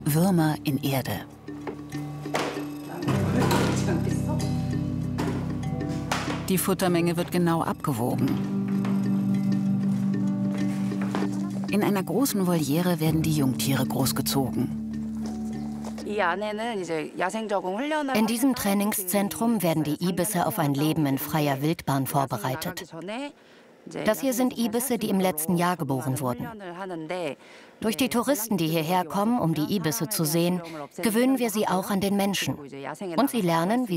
Würmer in Erde. Die Futtermenge wird genau abgewogen. In einer großen Voliere werden die Jungtiere großgezogen. In diesem Trainingszentrum werden die Ibisse auf ein Leben in freier Wildbahn vorbereitet. Das hier sind Ibisse, die im letzten Jahr geboren wurden. Durch die Touristen, die hierher kommen, um die Ibisse zu sehen, gewöhnen wir sie auch an den Menschen. Und sie lernen, wie